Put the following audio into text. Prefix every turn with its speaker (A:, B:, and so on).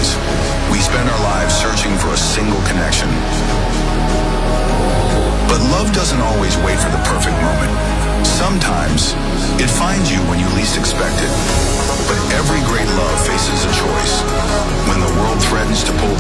A: millions, we spend our lives searching for a single connection. But love doesn't always wait for the perfect moment. Sometimes, it finds you when you least expect it.